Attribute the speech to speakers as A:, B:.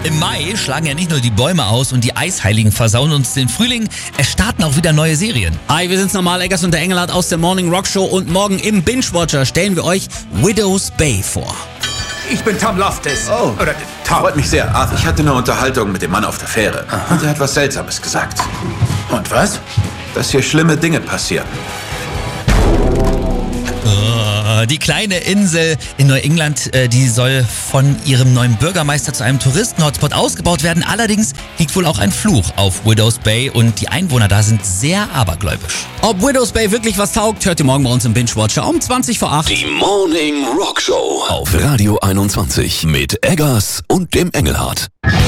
A: Im Mai schlagen ja nicht nur die Bäume aus und die Eisheiligen versauen uns den Frühling, es starten auch wieder neue Serien.
B: Hi, wir sind's nochmal, Eggers und der Engelhardt aus der Morning Rock Show und morgen im Binge-Watcher stellen wir euch Widow's Bay vor.
C: Ich bin Tom Loftus.
D: Oh,
C: Oder Tom.
D: freut mich sehr, Arthur. Ich hatte eine Unterhaltung mit dem Mann auf der Fähre. Und er hat was Seltsames gesagt.
C: Und was?
D: Dass hier schlimme Dinge passieren.
A: Die kleine Insel in Neuengland, die soll von ihrem neuen Bürgermeister zu einem Touristen-Hotspot ausgebaut werden. Allerdings liegt wohl auch ein Fluch auf Widow's Bay und die Einwohner da sind sehr abergläubisch.
B: Ob Widow's Bay wirklich was taugt, hört ihr morgen bei uns im Binge-Watcher um 20 vor 8.
E: Die Morning Rock Show auf Radio 21 mit Eggers und dem Engelhardt.